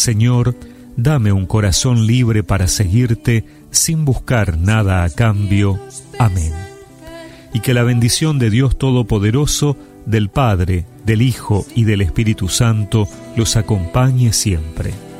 Señor, dame un corazón libre para seguirte sin buscar nada a cambio. Amén. Y que la bendición de Dios Todopoderoso, del Padre, del Hijo y del Espíritu Santo los acompañe siempre.